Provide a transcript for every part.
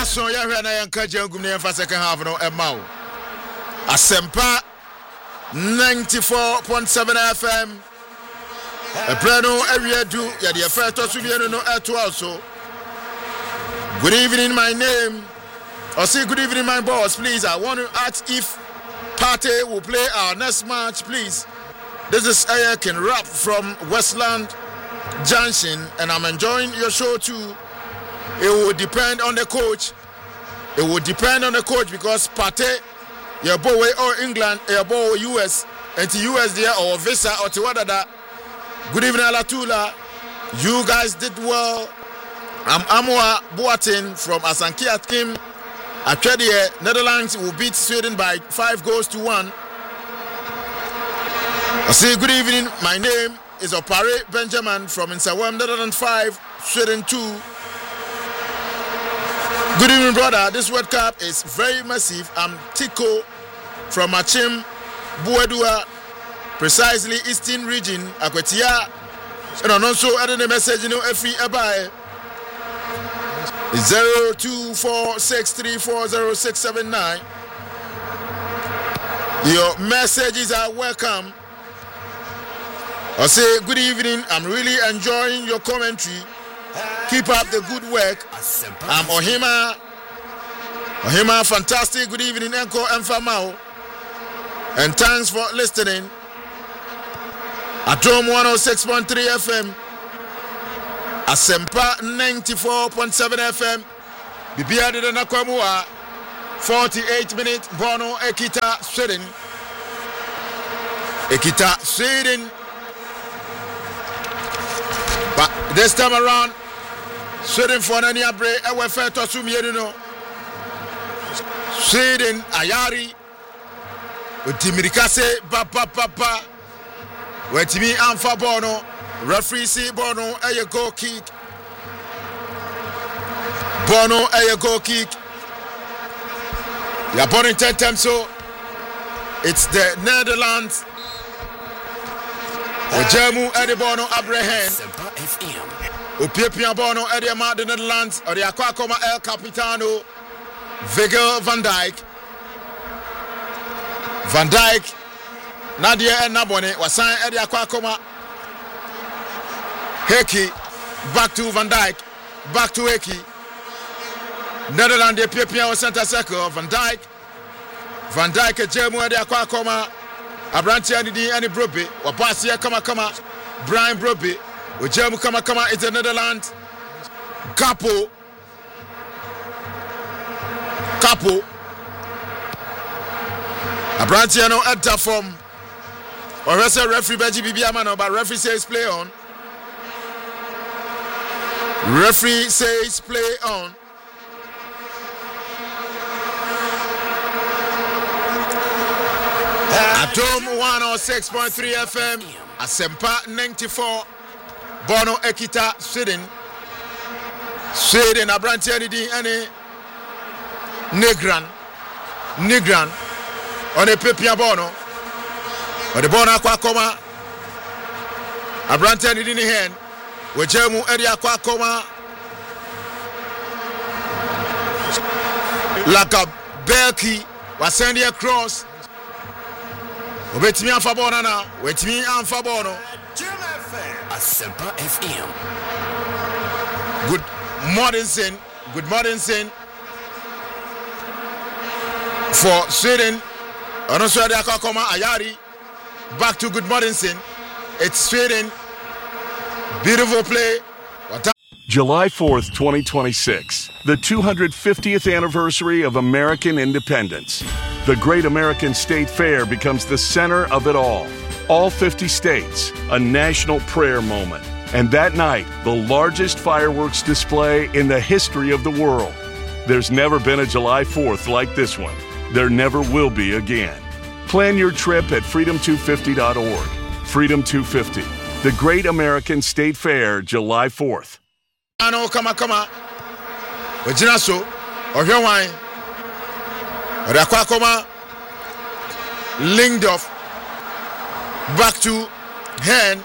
so ya hwe na yanka jangum ne yemfa second half no emma Asempa 94.7 FM Ebreno Eriedu ya the first to be no eto also. Good evening, my name. Or say good evening, my boss. Please, I want to ask if Partey will play our next match, please. This is Ayakin Rap from Westland Junction, and I'm enjoying your show too. It will depend on the coach. It will depend on the coach because Partey, your boy or England, your boy US, and to US there or Visa or to whatever. Good evening, Alatula. You guys did well. I'm Amwa Boateng from Asanki Atkim. Actually, Netherlands will beat Sweden by 5-1. I say good evening. My name is Opare Benjamin from Insawam, Netherlands 5, Sweden 2. Good evening, brother. This World Cup is very massive. I'm Tiko from Achim, Buedua, precisely Eastern region, Akwetia. And also adding a message, every abai. 0246340679. Your messages are welcome. I say good evening. I'm really enjoying your commentary. Keep up the good work. I'm Ohima, fantastic. Good evening, Enko Mfamao. And thanks for listening. Atom 106.3 FM. Asempa 94.7 FM. Bibia de Nakamua. 48 minutes. Bono Ekita Sweden. But this time around, Sweden for Nania Bre, Ewefe Tosum Yeduno. Sweden, Ayari, Utimirikase, Papa, Wetimi Anfa Bono, referee see Bono, a goal kick. Bono, a goal kick. The opponent 10 times so it's the Netherlands. Ojemu Edibono Abraham. Upiepia Bono Ediama the Netherlands or the Aquacoma El Capitano Vigil Van Dijk. Van Dijk Nadia and Nabone was signed at the Aquacoma. Heki back to Van Dijk. Back to Heki. Netherlands the Piepia was center circle. Van Dijk Jemu at the Aquacoma. Abranti any Broby, Wapasia kama Brian Broby, Ujemu kama is the Netherlands. Capo. Abranti no enter from or referee Beji Bibiamano, but referee says play on. Referee says play on. Atom 106.3 FM, Asempa 94, Bono Ekita, Sweden, Abranti any Negran, on a Pepia Bono, or the Bono Aquacoma, Abranti any hand, Wejemu Eddie Aquacoma, Laka Belki, was sending across. Wetimi Anfabono na, Wetimi Anfabono. Asempa FM. Good morning, Sin. For Sweden, Onoswede Akakoma Ayari. Back to good morning, Sin. It's Sweden. Beautiful play. July 4th, 2026, the 250th anniversary of American independence. The Great American State Fair becomes the center of it all. All 50 states, a national prayer moment. And that night, the largest fireworks display in the history of the world. There's never been a July 4th like this one. There never will be again. Plan your trip at freedom250.org. Freedom 250, the Great American State Fair, July 4th. Ano kama Ojina so ohwe wan Rakwa Lingdorf back to Hen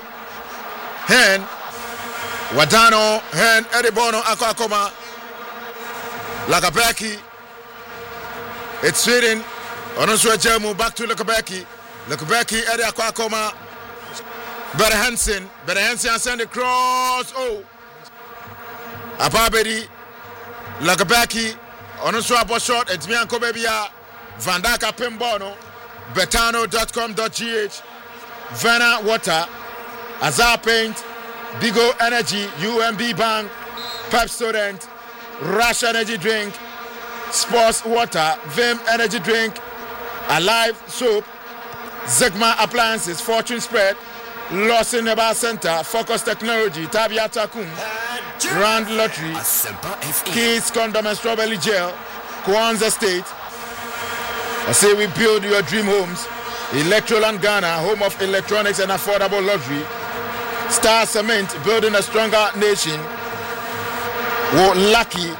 Wadano Hen Edibono Akakoma Lakabeki. It's Sweden. Onoswa Jemu back to Lakabeki. Lakabeki area Kwakoma. Better Hansen send the cross. Oh. Ababedi. Lakabeki. Onoswa ball shot. It's me and Kobebia. Van Dijk Pimbono. Betano.com.gh. Vena Water. Azar Paint. Bigo Energy. UMB Bank. Pep Student. Rush Energy Drink. Sports Water. Vim Energy Drink. Alive Soap. Zegma Appliances. Fortune Spread. Lawson Neba Center. Focus Technology. Tabia Takum. Rand Lottery. Keys Condom and Strawberry Gel. Kwanzaa State. I say we build your dream homes. Electroland Ghana, home of electronics and affordable luxury. Star Cement, building a stronger nation. Wo Lucky.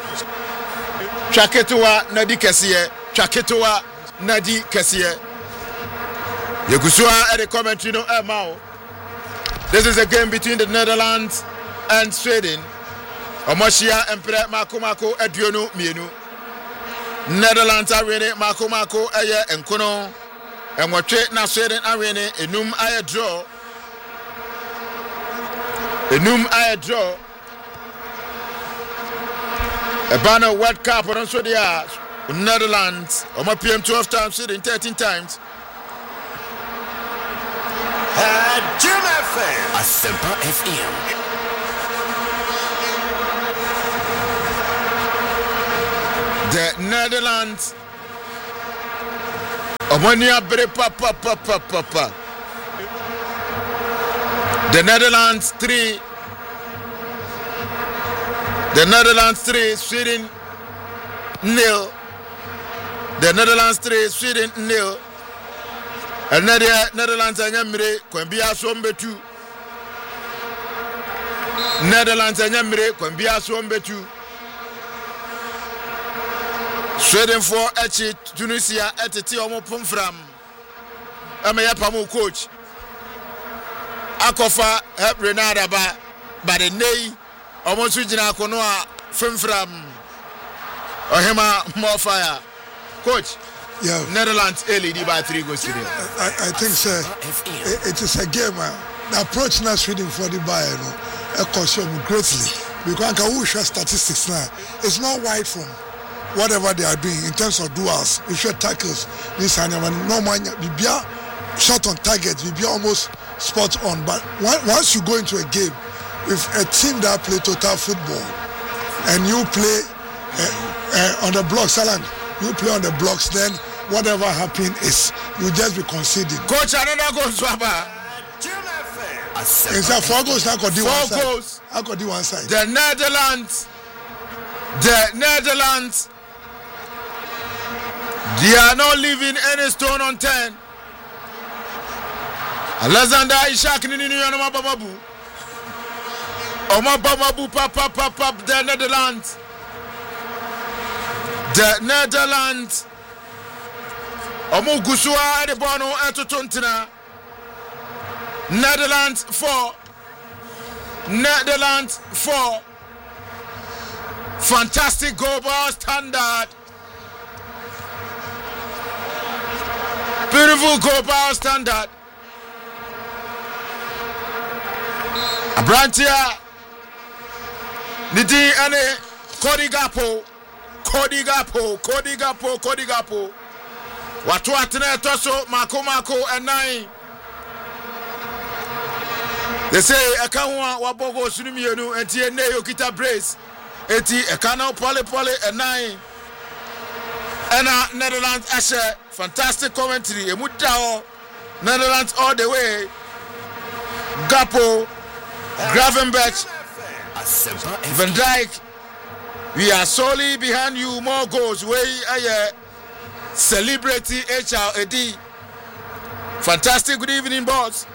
Chaketua Nadi Kesiye. Chaketua Nadi Kesiye. Yekusua at the commentary no Emao. This is a game between the Netherlands and Sweden. Omoshia Empire Makomako Ediono Mienu. Netherlands arena Makomako Aya and Kono. And what trade now Sweden arena enum aya draw. Enum aya draw. A banner World Cup on Sweden. Netherlands. Oma PM 12 times, Sweden 13 times. Jim FM. Asempa FM. The Netherlands. Omonia bre papa. The Netherlands 3. The Netherlands 3, Sweden 0. The Netherlands 3, Sweden 0. And Netherlands and Yamre, Kwambia Sombe 2. Netherlands and Yamre, Kwambia Sombe 2. Sweden 4, Echi, Tunisia, Etiti, Omo Pumfram. Amaya Pamu coach. Akofa, help Renada by the Nay, Omo Sujina Konoa, Fumfram. Ohema, more fire. Coach. Yeah. Netherlands LED by 3 goals. I think sir, it is a game. The approach now Sweden for the buy, it consume greatly because we share statistics now. It's not wide from whatever they are doing in terms of duels. We share tackles. This and no man, we be shot on target. We be almost spot on. But once you go into a game with a team that play total football and you play on the blocks, you play on the blocks, then whatever happen is you just be conceding. Coach, another goal, Swaba. It's a 4 goals. I could do 4 one side. goals. I could do one side. The Netherlands, they are not leaving any stone unturned. Alexander Ishak Nini Omababu. Omababu papa the Netherlands. The Netherlands. Omugusua de Bono Etotontina. Netherlands 4. Netherlands 4. Fantastic goal ball standard. Beautiful goal ball standard. Abrantia. Nidi ane Cody Gapo. Watu atene toso mako and 9. They say Ekawa Wabogo Sunimienu and Tiene Yokita Brace. Eti Ekano Pole and 9. And Netherlands Asher. Fantastic commentary. Emutao. Netherlands all the way. Gapo. Gravenberch. Van Dijk. We are solely behind you. More goals. Way celebrity HRAD. Fantastic good evening, boss.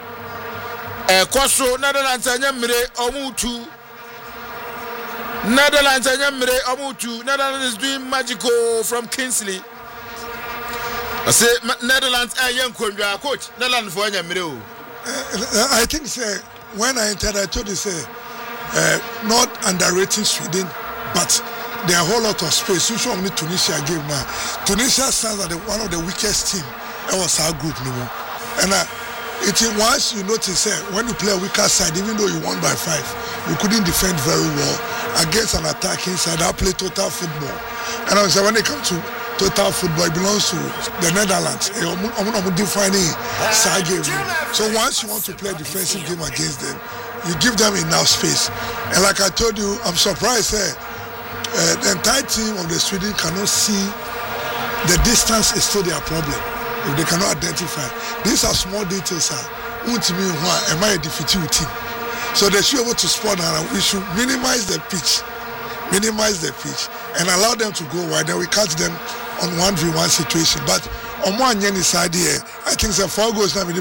Koso Netherlands and Yamre Omutu. Netherlands and Yamre Omutu. Netherlands is doing magical from Kingsley. I say Netherlands and young coach. Netherlands for Yamre. I think when I entered, I told you say not underrating Sweden, but there are a whole lot of space. You show me Tunisia game now. Tunisia stands as one of the weakest team. That was our group, no more. And once you notice when you play a weaker side, even though you won by 5, you couldn't defend very well against an attacking side. I play total football. And I was when it comes to total football, it belongs to the Netherlands. I'm defining side game. So once you want to play a defensive game against them, you give them enough space. And like I told you, I'm surprised the entire team of the Sweden cannot see the distance is still their problem. If they cannot identify, these are small details. Am I a defeated team? So they should be able to spot and we should minimize the pitch, and allow them to go wide. Then we catch them on 1v1 situation. But on one side here, I think 4 goals now.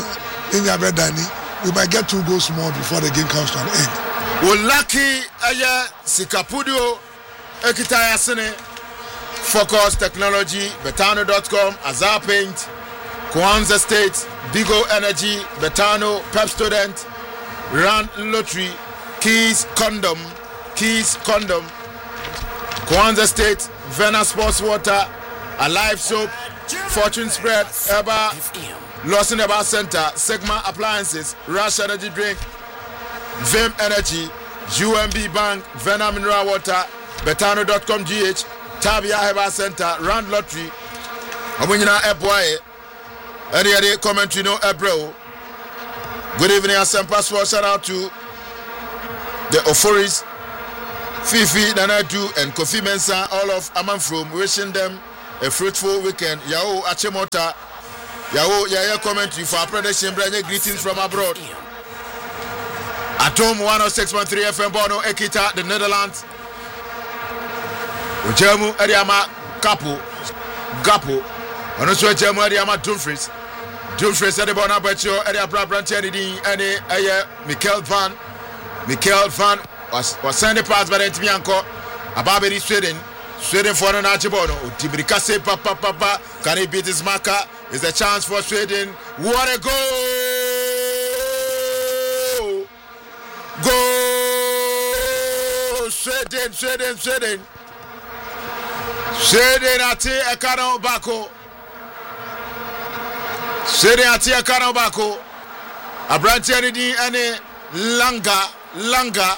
We might get 2 goals more before the game comes to an end. Lucky Aya Sikapudio Ekitaya Sene. Focus Technology, Betano.com, Azar Paint, Kwanzaa State, Bigo Energy, Betano, Pep Student, Rand Lottery, Keys Condom, Kwanzaa State, Vena Sports Water, Alive Soap, Fortune Spread, Eba, Lawson Eba Center, Sigma Appliances, Rush Energy Drink, Vim Energy, UMB Bank, Vena Mineral Water, Betano.com GH, Tabia Heba Center, Rand Lottery, Amunyina Eboye, any commentary no Ebro. Good evening, Asempa Sport. Shout out to the Ophoris, Fifi, Nanadu, and Kofi Mensah, all of Amanfrom, wishing them a fruitful weekend. Yao Achemota, Yao Yaya commentary for our prediction, greetings from abroad. Atom 106.3 FM Bono, Ekita, the Netherlands. Ujemu Ariama Gapo, and also Ujemu Ariama Dumfries at the Bona Becho, Aria Brabranti, and Michael Van was sent a pass by Ntimianko, Ababedi Sweden for an Archibono, Tibricase Papa, can he beat his marker? Is a chance for Sweden. What a goal! Sweden. Sweden ati ekano bako. Abranti ani Langa.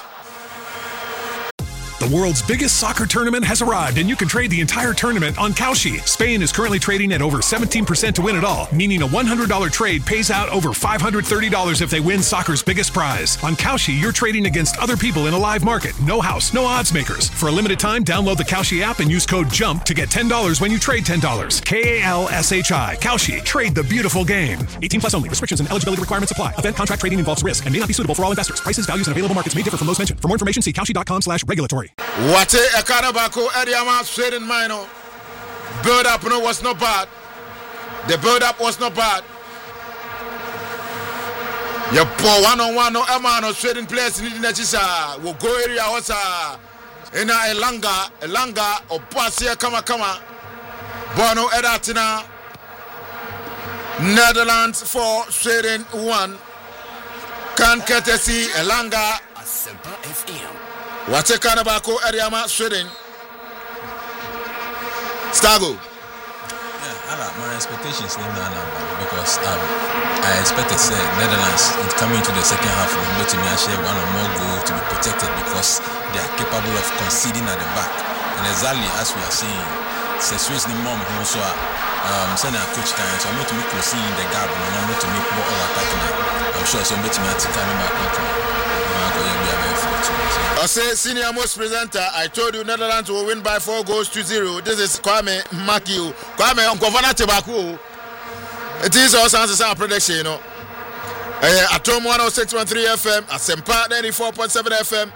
The world's biggest soccer tournament has arrived, and you can trade the entire tournament on Kalshi. Spain is currently trading at over 17% to win it all, meaning a $100 trade pays out over $530 if they win soccer's biggest prize. On Kalshi, you're trading against other people in a live market. No house, no odds makers. For a limited time, download the Kalshi app and use code JUMP to get $10 when you trade $10. KALSHI. Kalshi. Trade the beautiful game. 18 plus only. Restrictions and eligibility requirements apply. Event contract trading involves risk and may not be suitable for all investors. Prices, values, and available markets may differ from those mentioned. For more information, see kalshi.com/regulatory. What a Karabako Ediama Sweden Mino. Build up was not bad. The build up was not bad. You pour 1-on-1 no Emano Sweden players in the Chisa. Will go area was in a Langa or Passia Kama. Bono Edatina. Netherlands 4, Sweden 1. Can Ketesi Elanga. What's a Karabako Ariama Sweden? Stago. Yeah, my expectations in that number because I expected Netherlands coming into the second half will go to me and share one or more goal to be protected because they are capable of conceding at the back. And exactly as we are seeing, Sessu's the mom who also send a coach can so I'm not to make conceding the gap and I'm not to make more attacking. I'm sure some bit me to coming back. I say senior most presenter, I told you Netherlands will win by 4-0. This is Kwame Makiu. Kwame on Governor Tebaku. It is also our prediction, you know. Atom 106.3 FM, Asempa 94.7 FM,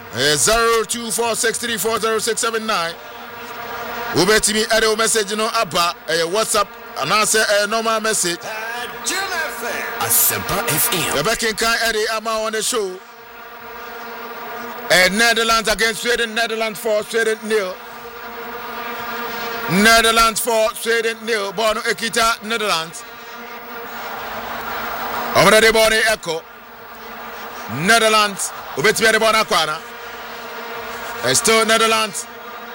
0246340679. Ubeti me a message, you know, Abba, WhatsApp, and answer a normal message. Asempa FM. Rebecca can Eddie Ama on the show. Netherlands against Sweden. Netherlands 4, Sweden 0. Netherlands 4, Sweden 0. Bono Ekita, Netherlands. Over the Boni Echo. Netherlands. Ubetime the Bona Kwana. Still Netherlands.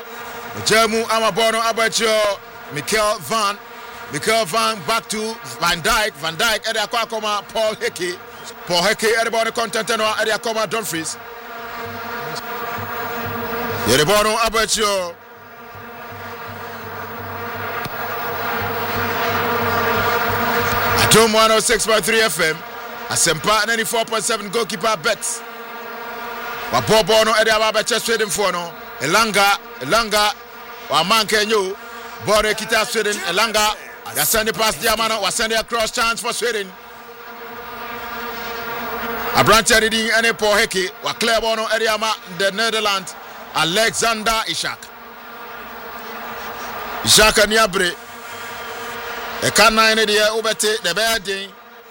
Jemu Amabono Abacho, Mikel Van back to Van Dijk at the Aquacoma, Paul Hickey at the bottom content and at the Aquacoma Dumfries. Yerebono Abacho. Atom 106.3 FM. Asempa 94.7 goalkeeper bets. Wabobono at the Abacha Sweden for no. Elanga. Wamanke Nyu. Bore Kita Sweden. Elanga. They send the pass Diamano. Was send a cross chance for Sweden. A branch editing and a Paul Hickey. Wa Clairbono Ediama, the Netherlands. Alexander Ishak Niabre. A canine idea ubete the bad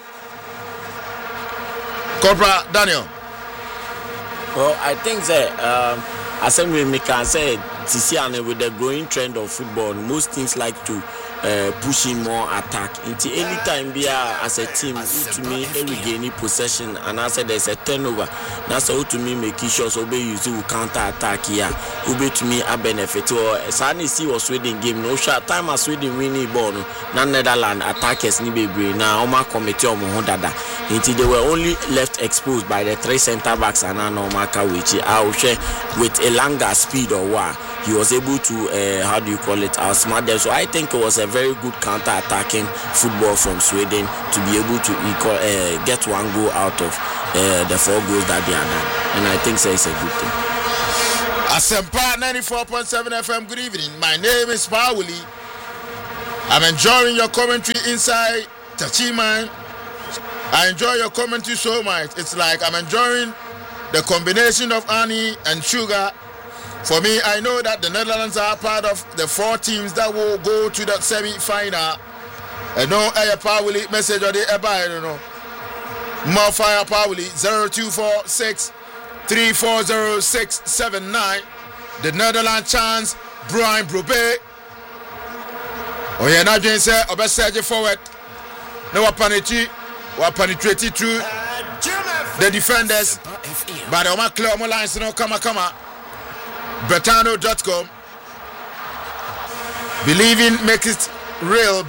Corporal Daniel. Well, I think that as we can say, with the growing trend of football, most teams like to pushing more attack. Until any time we are as a team, to me, every gaining possession, and I said there's a turnover. That's how to me make sure so be used to counter attack here. Ube to me a benefit. Or Sani see was Sweden game. No short time as Sweden winning ball. Na Netherlands attackers ni be now Oma committee on Mohondada. Until they were only left exposed by the 3 centre backs and Anomaka which I will share with Elanga speed or what. He was able to outsmart them. So I think it was a very good counter-attacking football from Sweden to be able to get one goal out of the 4 goals that they are done. And I think so it's a good thing. Asempa 94.7 FM, good evening. My name is Pauli. I'm enjoying your commentary inside Tachiman. I enjoy your commentary so much. It's like I'm enjoying the combination of honey and sugar. For me, I know that the Netherlands are part of the 4 teams that will go to the semi-final. And no air power message or the I don't know. More fire power 0246 340679. The Netherlands chance Brian Brobe. Oh yeah, now Jane said Obesage forward. No penetrate through the defenders. But the Oma Club lines no come. Betano.com. Believing makes it real.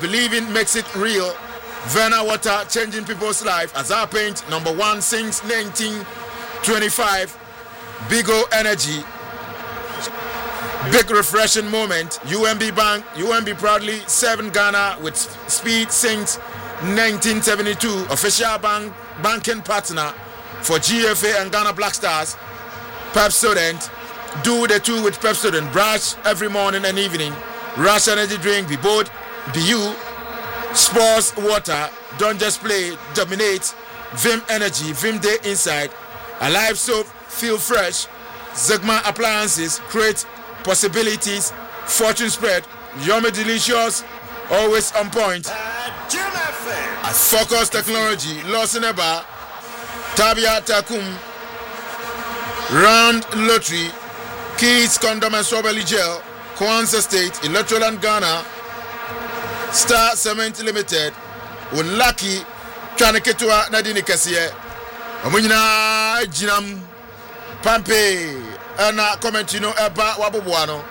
Verna Water changing people's life. Azar Paint #1 since 1925. Bigo Energy. Big refreshing moment. UMB Bank. UMB proudly 7 Ghana with speed since 1972. Official banking partner for GFA and Ghana Black Stars. Pepsodent. Do the 2 with Pepsodent. Brush every morning and evening. Rush energy drink. Be bold. Be you. Sports water. Don't just play. Dominate. Vim energy. Vim Day inside. Alive soap. Feel fresh. Zegma appliances. Create possibilities. Fortune spread. Yummy delicious. Always on point. Focus technology. Losineba. Tabia Takum. Round lottery. Keys, condom and strawberry gel, Kwanzaa State, Electroland Ghana, Star Cement Limited, Unlucky, Chaneketua Nadini Kassier, Amunina Jinam, Pampe, Anna Commentino Eba Wabubuano.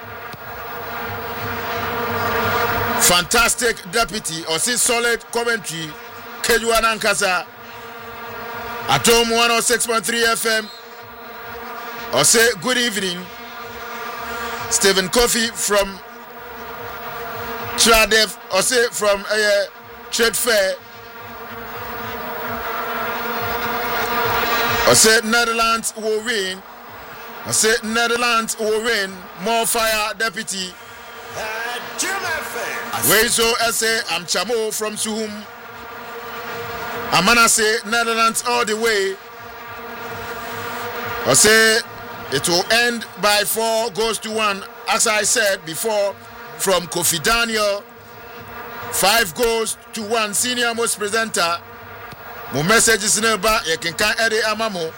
Fantastic deputy, or see solid commentary, Kejuan Ankasa, Atom 106.3 FM, or say good evening. Stephen Coffey from Tradev, or say from Trade Fair, or say Netherlands will win, or say Netherlands will win. More fire, deputy. Where so I say I'm Chamo from Suhum. Amana say Netherlands all the way. Or say it will end by 4 goals to 1. As I said before, from Kofi Daniel, 5 goals to 1. Senior most presenter. Mo messages never. You can edit amamo.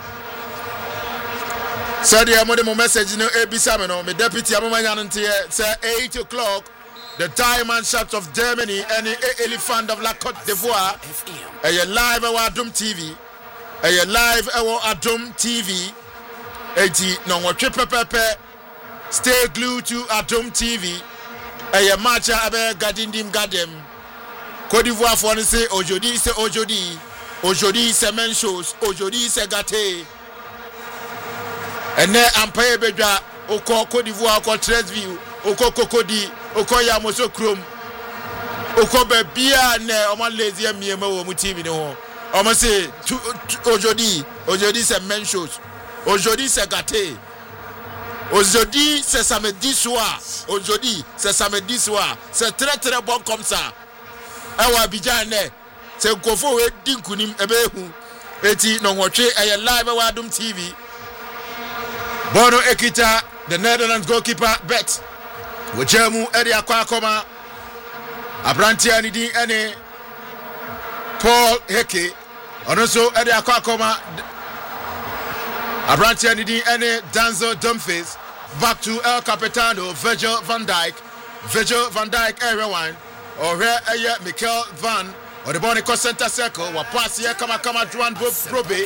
Saudi amode mo message no ebisameno. Me deputy amamanyantie say 8 o'clock. The Diamond Shots of Germany and the Elephant of La Côte d'Ivoire. A live at Adum TV. A live at Adum TV. 80 no what pepe Stay glued to Atom TV. A match abe gadindim gadem. Côte d'Ivoire for say aujourd'hui c'est aujourd'hui. Aujourd'hui c'est même chose. Aujourd'hui c'est gâté. And then Empire Bedra Oko Côte d'Ivoire Oko Tresville Oko Kokodi Oko Yamoso Chrome Oko Bebia ne Oman lazy miema wo mutimi no. Oman say aujourd'hui c'est même chose. Aujourd'hui c'est gâté. Aujourd'hui, c'est samedi soir. Aujourd'hui, c'est samedi soir. C'est très très bon comme ça. Awa Abidjan, c'est Kofo Dinkunim Ebehu. Eti Nongwache, a live at Wadum TV. Bono Ekita, the Netherlands goalkeeper, bet. Wajemu Edi Akwakoma. Abranti Anidi Ene. Paul Heke. And also Edi Akwakoma. Abranti Anidi Ene. Danzo Dumfries. Back to El Capitano, Virgil van Dijk, everyone. Or here, Mikel Van, or the Bonico Center Circle, or pass here, come, Juan Brobe,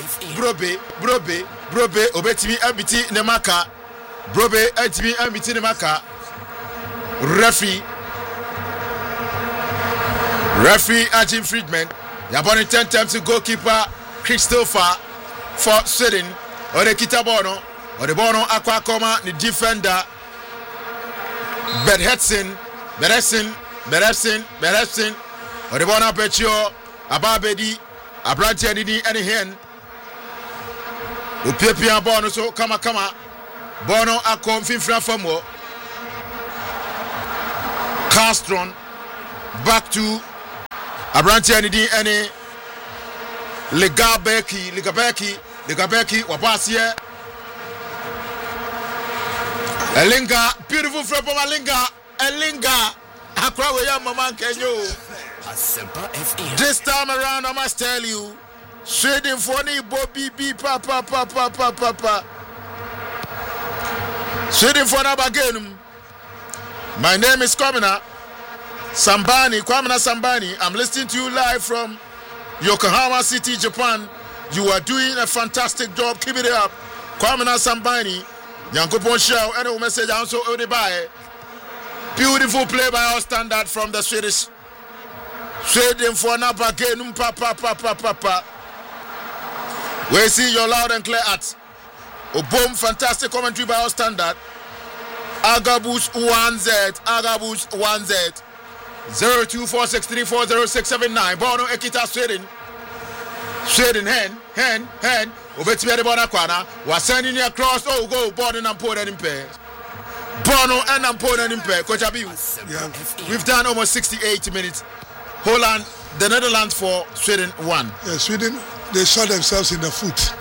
Obetimi, MBT, Nemaka, Brobe, HB, MBT, Nemaka, referee, Ajim Friedman, Yaboni 10 times to goalkeeper, Christopher, for Sweden, or the Kitabono. Or the Bono Aquacoma, the defender Beresin, or the Bono Petio, Ababedi, Abrantia Didi, any hen. Upepia Bono, so kama, Bono Acom Finfra Famo, Castron, back to Abrantia Didi, any Ligabeki, Wapasia. Elinga, beautiful from Elinga. Accra we Mama Kenyo. This time around, I must tell you, Sweden funny Bobby B papa. Sweden for again. My name is Kwamina Sambani. I'm listening to you live from Yokohama City, Japan. You are doing a fantastic job. Keep it up. Kwamina Sambani. Yankopon show any message also Odibaye. Beautiful play by our standard from the Swedish. Sweden for Nabagenum papa. We see your loud and clear at Obom, fantastic commentary by our standard. Agabus 1Z 0246340679. Bono Ekita Sweden hand. Obeti the Bona Kwana was sending you across. Oh, go Bono and Poden in pair. Bono and Poden in pair. Coach Abiu. We've done almost 68 minutes. Holland, the Netherlands for Sweden 1. Yeah, Sweden, they shot themselves in the foot.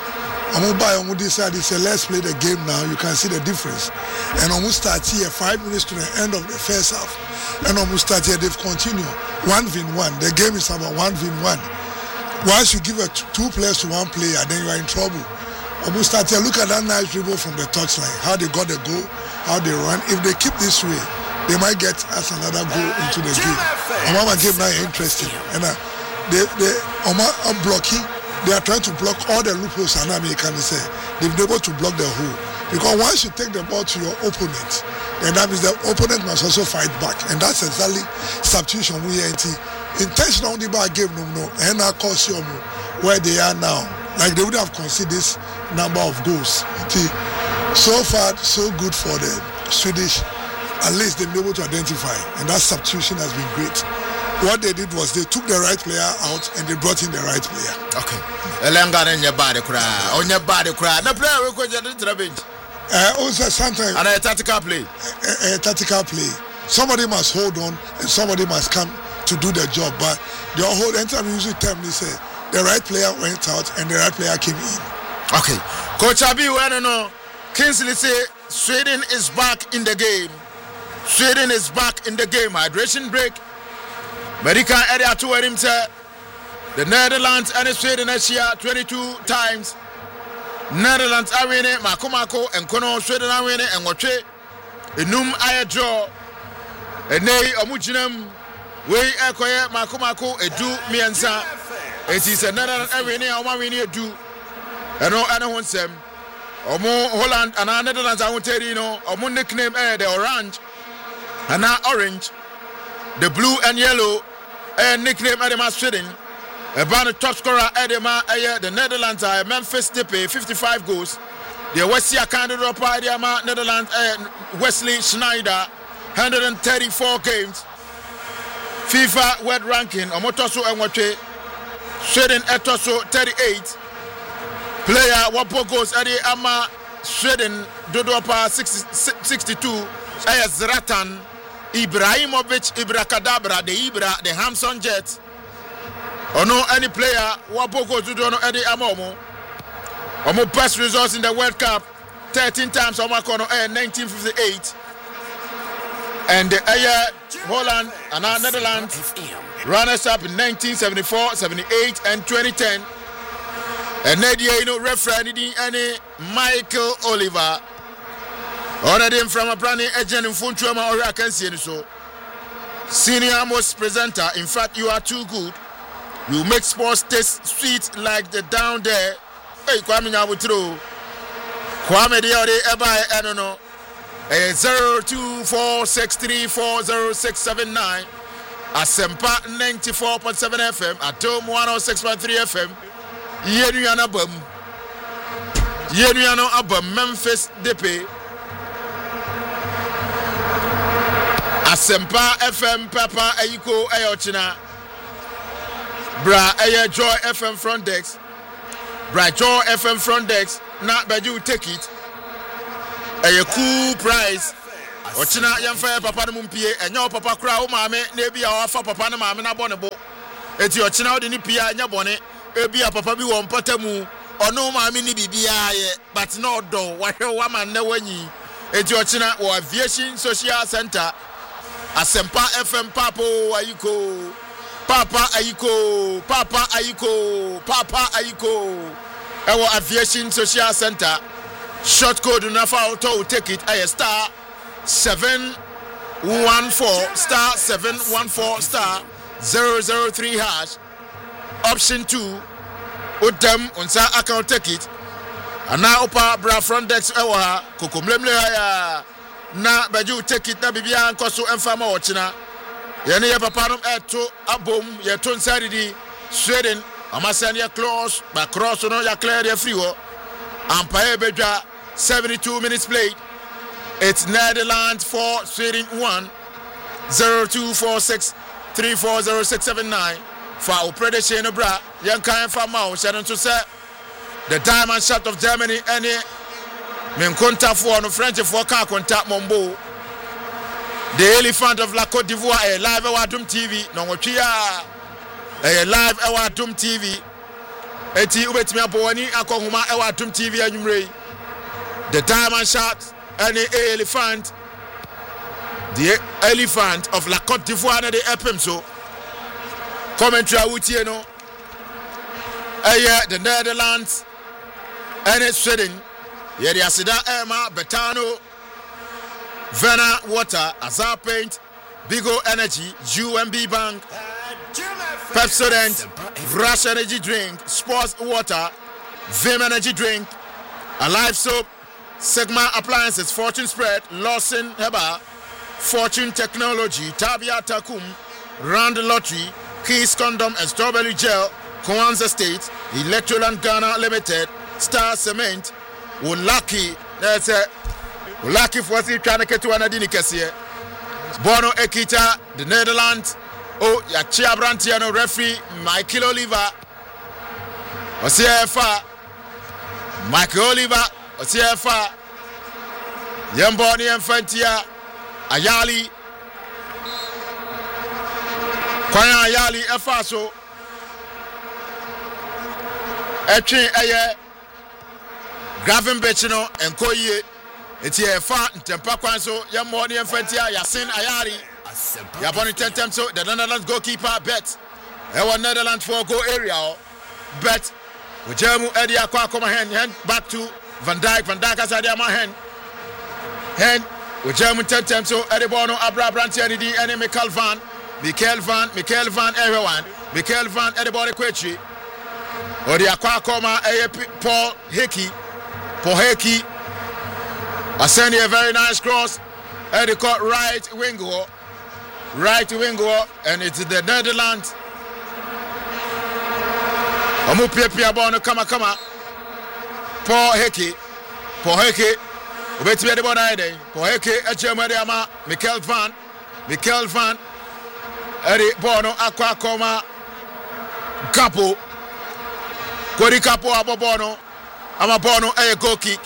Omo decided say let's play the game now. You can see the difference. And almost start here 5 minutes to the end of the first half. And almost start here they've continued 1v1. The game is about 1v1. Once you give 2 players to 1 player, then you are in trouble. Almost start here. Look at that nice dribble from the touchline. How they got the goal, how they run. If they keep this way, they might get us another goal into the game. Omama game now interesting. And they blocking. They are trying to block all the loopholes and American say they've been able to block the hole. Because once you take the ball to your opponent, then that means the opponent must also fight back. And that's exactly substitution we are intentional on the ball game no and I cause you where they are now. Like they would have conceded this number of goals. So far, so good for the Swedish. At least they've been able to identify, and that substitution has been great. What they did was they took the right player out and they brought in the right player. Okay. Elenga on your body cry. The player will go to the bench. Also sometimes and a tactical play. A tactical play. Somebody must hold on and somebody must come to do the job. But the whole anytime you usually tell me say the right player went out and the right player came in. Okay. Coach Abi, I don't know. Kingsley say Sweden is back in the game. Sweden is back in the game. Hydration break. American area to him say the Netherlands and Sweden this year 22 times. Netherlands are winning, Makomako and Kono Sweden are winning and Wache. Enum aya draw. Enei Omujinam we ekoye Makomako edu miensa. It is a Netherlands are winning and one winning edu. And no one sem. Omo Holland and Netherlands I won't tell you know. Omo nickname the orange and now orange. The blue and yellow nickname Edema Sweden. About the top scorer Edema the Netherlands are Memphis Depay 55 goals. The West candidate Edema Netherlands Wesley Schneider 134 games. FIFA World Ranking Omotoso Enwache Sweden Etoso 38. Player Wapo goes Eddie Ama Sweden Dodopa 62. Zlatan Ibrahimovic Ibrakadabra the Hamson Jets. Or no any player Wapo goes Dodono Eddie Amomo. Omo best results in the World Cup 13 times Omakono 1958. And the Holland and Netherlands runners up in 1974, 78, and 2010. And Nadia, referee any Michael Oliver. Already from a brand new agent in Funtuama or I can see it so. Senior most presenter, in fact, you are too good. You make sports taste sweet like the down there. Hey, Kwame Nyabutro. Kwame Diode Eba Enono. 0246340679 Asempa 94.7 FM at Dome 106.3 FM. Yenuano Abam Memphis Depay Asempa FM Papa Ayiko Ayochina Bra Aye Joy FM front decks Bra Joy FM front decks not by you take it. A cool price. Ochina yamfa papa no mumpie enya papa kra wo maame na ebia wafa papa no maame na bonebo eti ochina wo de ni pia enya bone ebia papa bi wo mpatamu ono maame ni bibia ye but no do wahwe wa man na wanyi eti ochina wo aviation social center Asempa FM Papo Ayiko Papa Ayiko ewo aviation social center. Short code Nafa Auto take it a star 714 star 714 star 003 hash option 2 Udem unsa account take it and now opa bra front desk ewa kokomlemle ya na baju take it na bibia nkoso emfama ochina yene ye papa no eto abom ye to nsaridi Sweden amasani ya close ba cross no ya clear ya free wo Ampere Bedja 72 minutes played. It's Netherlands 4, Sweden 1. 0246340679. For Predation Bra, young kind for Mao, Shannon to say the diamond shot of Germany, any men contact for no French for car contact Mombo. The elephant of La Côte d'Ivoire, a live Awadum TV, no a live Awadum TV. Eti ubetimi aboni akohuma Awadum TV anyumre. The diamond shot and the elephant of La Côte d'Ivoire na the epem so commentary awutie no the Netherlands and Sweden the asida Emma Betano Vena Water Azar Paint Bigo Energy UMB Bank Pepsodent Rush Energy Drink Sports Water Vim Energy Drink Alive Soap Sigma Appliances, Fortune Spread, Lawson Heba, Fortune Technology, Tabia Takum, Rand Lottery, Keys Condom and Strawberry Gel, Kwanzaa State, Electroland Ghana Limited, Star Cement, Ulaki, that's it. Ulaki for the Kanake Anadini Kessie, Bono Ekita, the Netherlands, Yachia Brantiano referee, Michael Oliver, Osiefa, Michael Oliver. Osiefa Yamboni Mfantia Ayali Kwanya Ayali Efaso Etwe eye Gavin Bechino Enkoye Eti Efa Ntempa Kwanso Yamboni Mfantia Yasin Ayali Yaboni Tentem so the Netherlands goalkeeper bet Ewa Netherlands for goal area bet Ujemu Eddie Akwa come hand back to Van Dijk has had my hand. With German 10 times so Edibono Abra Brantiani and Michael Van everyone. Michael Van Edibori Quechi. Or the Aquacoma Paul Hickey. Poheki. I send you a very nice cross. And they caught right wing, and it's the Netherlands. Omu pia bono kama. Poheki. Obeti be de bona ide. Poheki echema de ama Michael van. Eri bono akwa koma. Capo. Kodi Capo abobono. Ama bono a goal kick.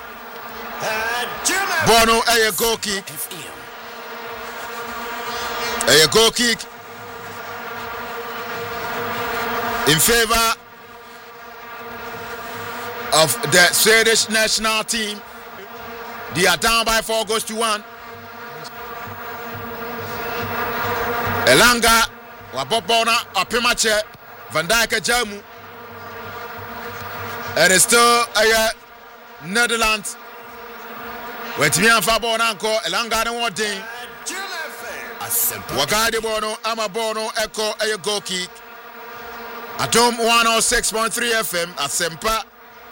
Bono a goal kick. A goal kick in favor of the Swedish national team. They are down by 4-1. Elanga, Wabobona, Apimache, Van Dijk, Jamu. And it's still a Netherlands. Where Timian Fabona, Elanga, and what thing. Wakadi Bono, Amabono, Echo, a goal kick. Atom 106.3 FM, Asempa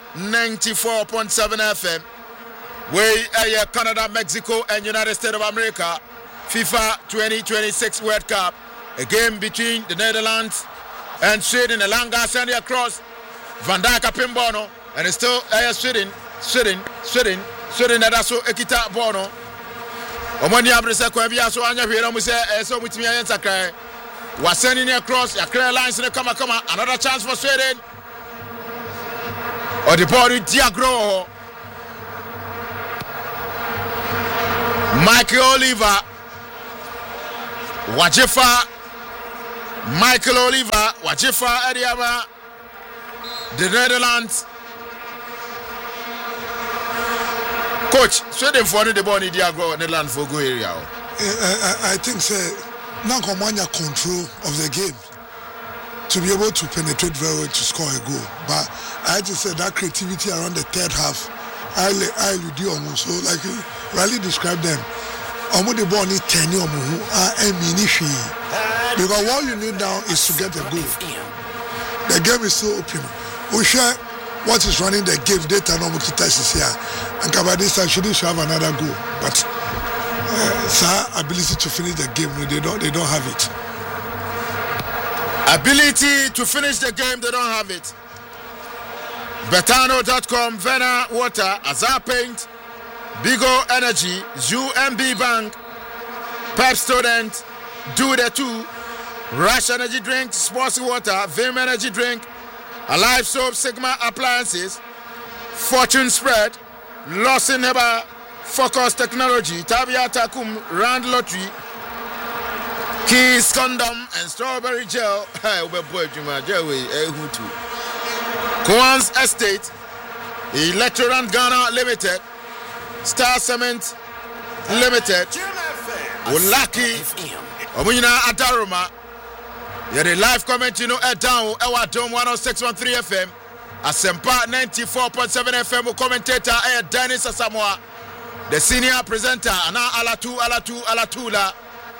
94.7 FM. Way Canada, Mexico, and United States of America. FIFA 2026 World Cup. A game between the Netherlands and Sweden. Elanga sending across. Van Dijk Pimbono. And it's still Sweden. That's so Ekita Bono. Omoni abrese kwa bia so anya hwere mu se so mutimi ayen sakran was sending across a clear lines in come another chance for Sweden or the ball with Diagro Michael Oliver Wajefa Adiama the Netherlands coach, Sweden for the ball in Diago Netherlands for go area. I think now Komanya control of the game to be able to penetrate very well to score a goal. But I just said that creativity around the third half, I do almost so like you really describe them. Almost the ball need 10 because what you need now is to get a goal. The game is so open. We share what is running the game data no is here. And Kabadis actually should have another goal. But ability to finish the game, no, they don't have it. Ability to finish the game, they don't have it. Betano.com, Vena Water, Azar Paint, Bigo Energy, UMB Bank, Pep Student, Do the Two, Rush Energy Drink, Sports Water, Vim Energy Drink, Alive Soap, Sigma Appliances, Fortune Spread, Lawson Heba, Focus Technology, Tabia Takum, Rand Lottery, Keys Condom, and Strawberry Gel. Coans Estate, Electorant Ghana Limited, Star Cement Limited, Ulaki, Omuna Adaruma. You're the live comment, down, our Dome 106.3 FM, Asempa 94.7 FM, commentator, Dennis Asamoah, the senior presenter, Ana Alatula.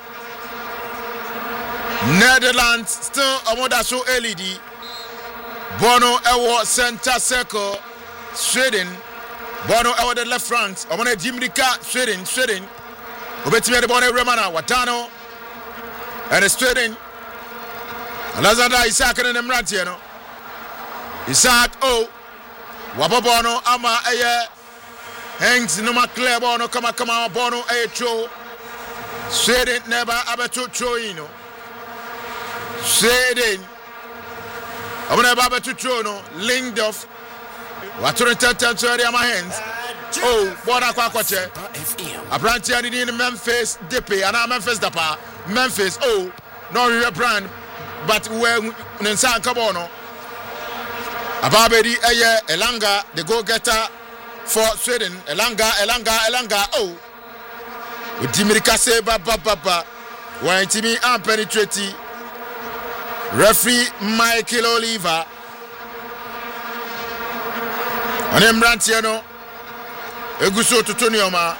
Netherlands, still Amodaso LED, Bono Ewo center circle, Sweden, Bono Ewo the left flank, Omone Jimrika, Sweden, Obetime the Bono Remana, Watano, and Sweden. Lazada Isaac and Emrantiano. Isaac Wababono Ama Hangs Numa Claire Bono Kama Bono Cho Sweden never Abetu Choino Sweden Abuna Babetu Chono linked off Waturita Tantuari my hands. Bona Quaquache Abrantian in Memphis Dippy and Memphis Dapa Memphis no brand. But when Nensan Kabono Ababedi Elanga, the go-getter for Sweden, Elanga, with Dimirika Seba Baba, when Timmy and penetrating referee Michael Oliver and Embrantiano Eguso Tutunioma.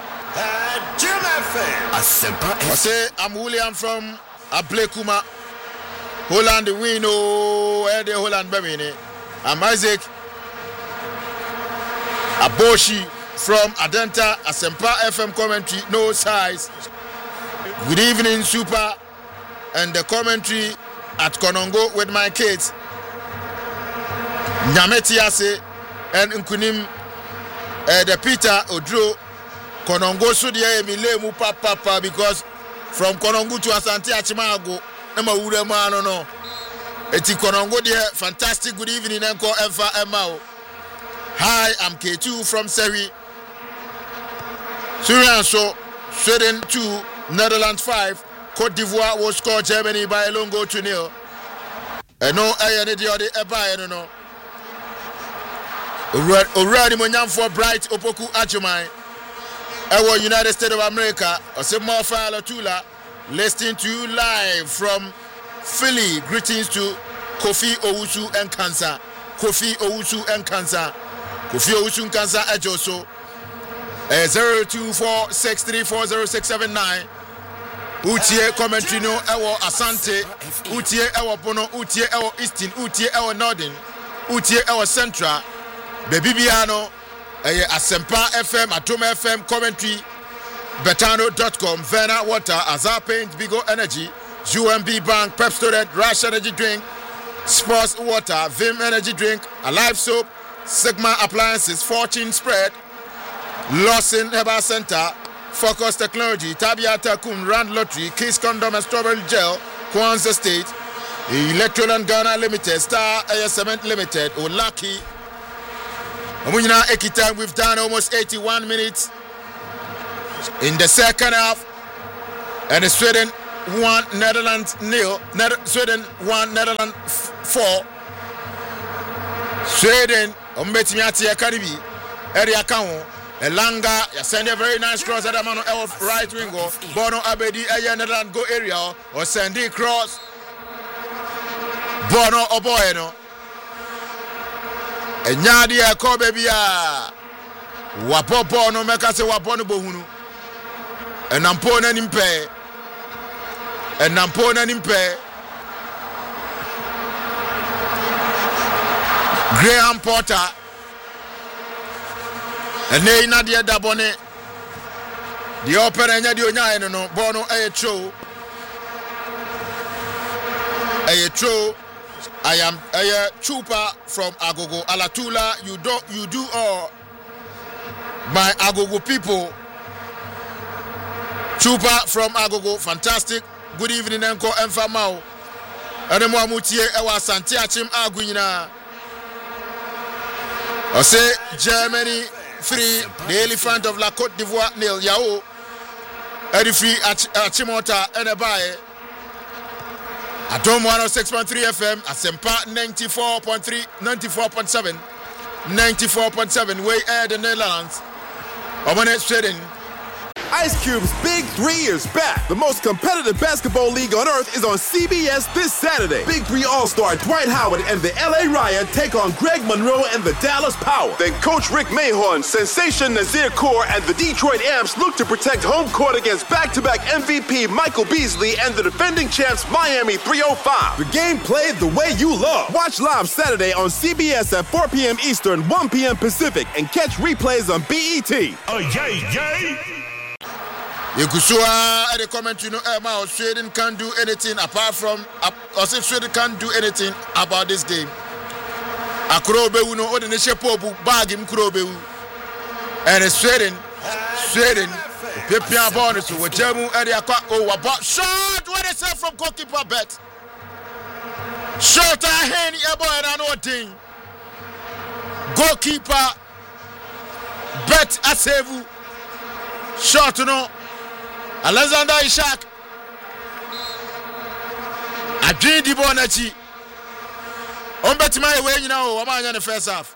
I say I'm William from Ablekuma. Holland win Holland Bemini. I'm Isaac. Aboshi from Adenta, Asempa FM commentary, no size. Good evening, Super, and the commentary at Konongo with my kids. Nyametiase and Nkunim, the Peter Odro, Konongo Sudia Emile Papa, because from Konongo to Asante Achimago, Emma Udema, no. Eti Konongo there, fantastic good evening, Enko Enfa Emao. Hi, I'm K2 from Seri. Surianso, Sweden 2, Netherlands 5. Cote d'Ivoire will score Germany by a long goal to nil. No, I need the other no. Already Munyam for Bright Opoku Achumai. Our United States of America, Osimo Fala Tula, listening to you live from Philly. Greetings to Kofi Owusu and Kansa. Kofi Owusu and Kansa. Kofi Owusu and Kansa Ejoso. 024634069. Utie commentary no ewo Asante. Utie ewo Bono. Utie ewo Eastern. Utie ewo Northern. Utie ewo Central. Baby Biano. Asempa FM, Atoma FM commentary. Betano.com. Vena Water. Azar Paint. Bigo Energy. UMB Bank. Pep Student. Rush Energy Drink. Sports Water. Vim Energy Drink. Alive Soap. Sigma Appliances. Fortune Spread. Lawson Herbal Center. Focus Technology, Tabiata Kun, Rand Lottery, Kiss Condom and Strawberry Gel, Kwanzaa State, Electroland Ghana Limited, Star Air Cement Limited, Olaki. Amunina Ekita, we've done almost 81 minutes in the second half. And Sweden 1, Netherlands 0. Sweden 1, Netherlands 4. Sweden, Ombetimiati Academy, Area Kaon. Elanga, you send a very nice cross at the man of right wing. Bono Abedi, Netherlands go area, or send a cross. Bono Oboeno. And Yadia Kobebia. Wapo Bono Mekase Wapono Bohunu. And Nampona Nimpe. And Nampona Nimpe. Graham Potter. And they not yet dabone. The opera and Yadio no Bono a show. A show. I am a chupa from Agogo Alatula. You do all my Agogo people. Chupa from Agogo, fantastic. Good evening, Enko Enfamao. And mo amutie ewa Santiachim Aguina. I say Germany 3, the Elephant of La Côte d'Ivoire nil. Yao. Edifri Achimota and Abaye. Atom 106.3 FM, Asempa 94.3, 94.7, 94.7. Way air the Netherlands. Omane Sweden. Ice Cube's Big 3 is back. The most competitive basketball league on earth is on CBS this Saturday. Big 3 All-Star Dwight Howard and the LA Riot take on Greg Monroe and the Dallas Power. Then Coach Rick Mahorn, Sensation Nazir Kaur, and the Detroit Amps look to protect home court against back-to-back MVP Michael Beasley and the defending champs Miami 305. The game played the way you love. Watch live Saturday on CBS at 4 p.m. Eastern, 1 p.m. Pacific, and catch replays on BET. Oh, yay! Yekusua at the comment, Sweden can't do anything apart from, or say Sweden can't do anything about this game. Akrobe no the nation popu bag him Krobe. And Sweden, Pepia bonus with Jamu at the about shot. What is that from goalkeeper bet? Shot a hen, boy, and I know thing. Goalkeeper bet a save. Shot no. Alexander Ishak. Adri Dibonachi. Bet my way, I'm on the first half.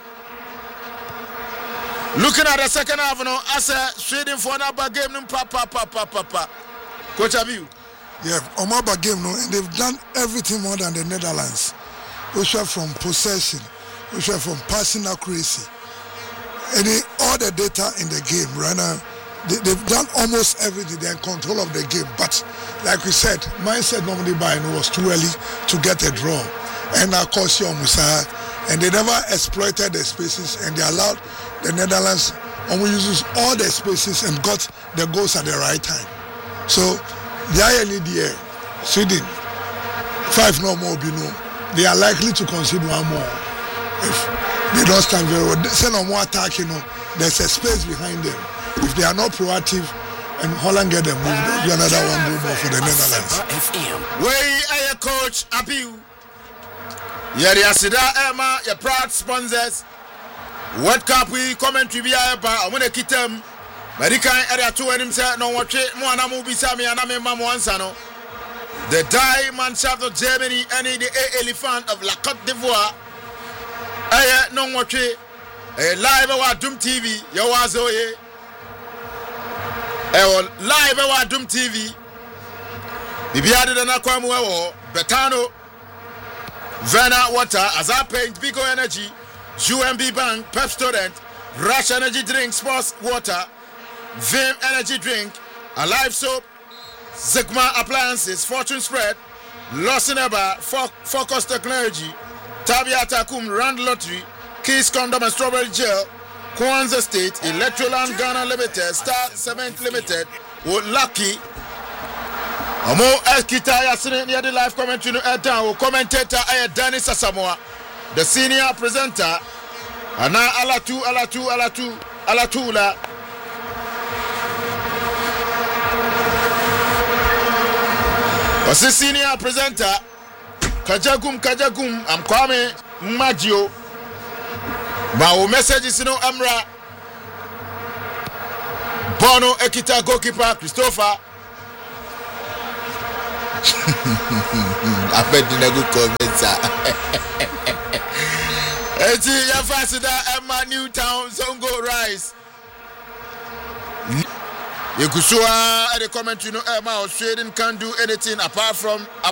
Looking at the second half, I said, Sweden for another game, papa. Coach Abiu. Yeah, Omaba game, and they've done everything more than the Netherlands. Which are from possession, which are from passing accuracy. And all the data in the game right now. They've done almost everything. They're in control of the game. But like we said, mindset normally by was too early to get a draw. And of course, Musa, and they never exploited the spaces, and they allowed the Netherlands uses all the spaces and got the goals at the right time. So the INEDA, Sweden, 5 no more, they are likely to concede 1 more if they don't stand very well. Send on more attack, there's a space behind them. If they are not proactive and Holland get them moved, there'll be another 1 goal more for the Netherlands. Where are coach Abiu? Yeah, the Asida Emma, your proud sponsors. World Cup we commentary be I'm gonna keep them. American area 2 and him say no watch it. Moana movie Sami and I'm Mamuansano. The Diamond Shaft of Germany and the elephant of La Côte d'Ivoire. No watch it. Live our Doom TV. Yo was live our Doom TV. Bibiade de Nakwamu Betano Vena Water Azar Paint Bigo Energy UMB Bank Pep Student Rush Energy Drink Sports Water Vim Energy Drink Alive Soap Zigma Appliances Fortune Spread Losineba Focus Technology Tabiata Kum Rand Lottery Keys Condom and Strawberry Gel Kwanzaa State Electroland Ghana Limited Star Cement Limited with Lucky Amo Elkita Yasine near the live commentary no commentator Danny Sasamoa, the senior presenter Ana Alatula was the senior presenter Kajagum I'm Kwame Maggio. My message is Amra Bono Ekita goalkeeper Christopher I bet you good comments. Eti ya fasida Emma Newtown Zongo Rise. You could show the comment Emma Australian can't do anything apart from